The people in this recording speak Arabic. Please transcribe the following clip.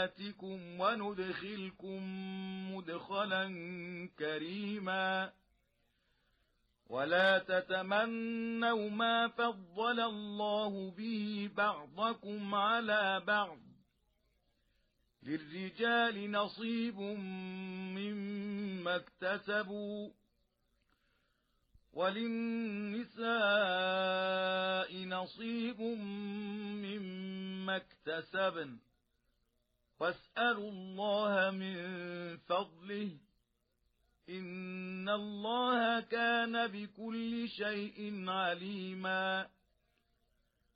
وندخلكم مدخلا كريما ولا تتمنوا ما فضل الله به بعضكم على بعض للرجال نصيب مما اكتسبوا وللنساء نصيب مما اكتسبن واسألوا الله من فضله إن الله كان بكل شيء عليما